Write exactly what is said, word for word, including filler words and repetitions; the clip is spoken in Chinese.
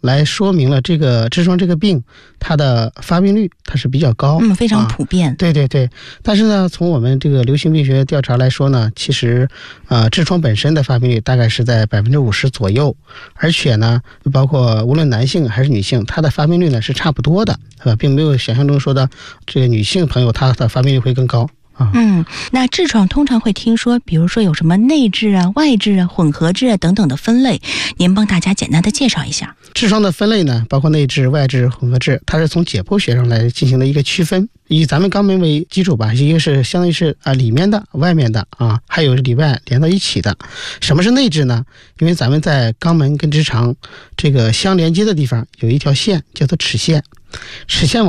来说明了这个痔疮这个病它的发病率它是比较高， 嗯，非常普遍、啊、 对对对。但是呢，从我们这个流行病学调查来说呢，其实呃痔疮本身的发病率大概是在百分之五十左右，而且呢包括无论男性还是女性，它的发病率呢是差不多的，呃并没有想象中说的这个女性朋友她的发病率会更高。 嗯，那痔疮通常会听说，比如说有什么内痔啊、外痔啊、混合痔啊等等的分类，您帮大家简单的介绍一下。 痔疮的分类呢，包括内痔、外痔、混合痔，它是从解剖学上来进行的一个区分，以咱们肛门为基础吧，一个是相当于是啊里面的、外面的啊，还有里外连到一起的。什么是内痔呢？因为咱们在肛门跟直肠这个相连接的地方有一条线叫做齿线，齿线往